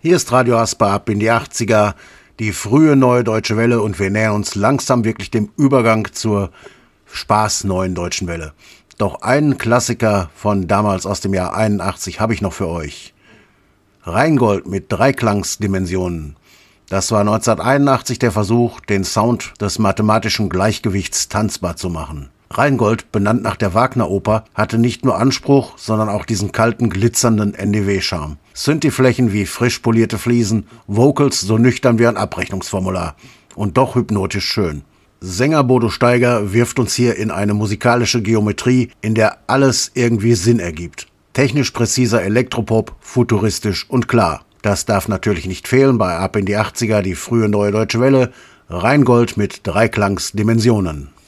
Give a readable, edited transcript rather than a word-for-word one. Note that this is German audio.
Hier ist Radio Asper ab in die 80er, die frühe neue Deutsche Welle, und wir nähern uns langsam wirklich dem Übergang zur Spaß-neuen Deutschen Welle. Doch einen Klassiker von damals aus dem Jahr 81 habe ich noch für euch. Rheingold mit Dreiklangsdimensionen. Das war 1981 der Versuch, den Sound des mathematischen Gleichgewichts tanzbar zu machen. Rheingold, benannt nach der Wagner-Oper, hatte nicht nur Anspruch, sondern auch diesen kalten, glitzernden NDW-Charme. Synthi-Flächen wie frisch polierte Fliesen, Vocals so nüchtern wie ein Abrechnungsformular. Und doch hypnotisch schön. Sänger Bodo Steiger wirft uns hier in eine musikalische Geometrie, in der alles irgendwie Sinn ergibt. Technisch präziser Elektropop, futuristisch und klar. Das darf natürlich nicht fehlen bei Ab in die 80er, die frühe neue Deutsche Welle. Rheingold mit Dreiklangsdimensionen.